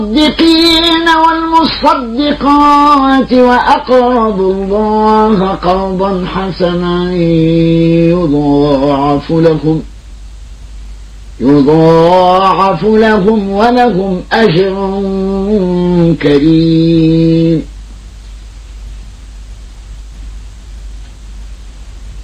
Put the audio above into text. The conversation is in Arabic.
والمصدقين والمصدقات وأقرضوا الله قرضا حسنا يضاعف لهم ولهم أجر كريم.